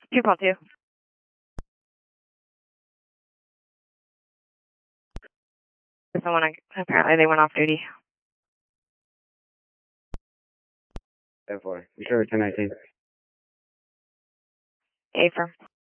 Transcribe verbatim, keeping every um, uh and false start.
two call two. Someone, apparently they went off duty. ten four. You sure ten nineteen? A firm.